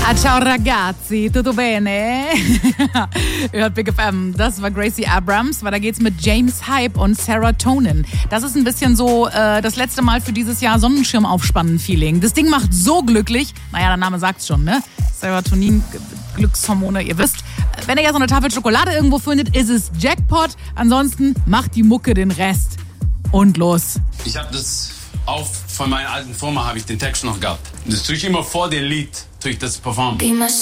Ciao ragazzi, tutto bene? Ihr hört Big FM, das war Gracie Abrams. Weiter geht's mit James Hype und Serotonin. Das ist ein bisschen so das letzte Mal für dieses Jahr Sonnenschirm-Aufspannen-Feeling. Das Ding macht so glücklich. Naja, der Name sagt's schon, ne? Serotonin, Glückshormone, ihr wisst. Wenn ihr ja so eine Tafel Schokolade irgendwo findet, ist es Jackpot. Ansonsten macht die Mucke den Rest. Und los. Ich habe das auch von meiner alten Firma, habe ich den Text noch gehabt. Das tue ich immer vor dem Lied, tue ich das performen.